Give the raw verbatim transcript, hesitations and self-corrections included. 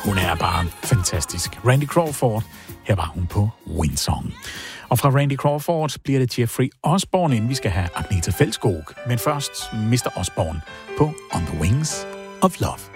Hun er bare fantastisk. Randy Crawford, her var hun på Windsong. Og fra Randy Crawford bliver det Jeffrey Osborne, inden vi skal have Agnetha Fältskog. Men først mister Osborne på On the Wings of Love.